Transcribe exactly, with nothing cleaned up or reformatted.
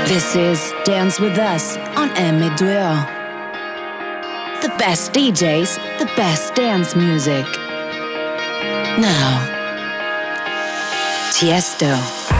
This is Dance With Us on M two O. The best D Js, the best dance music. Now, Tiesto.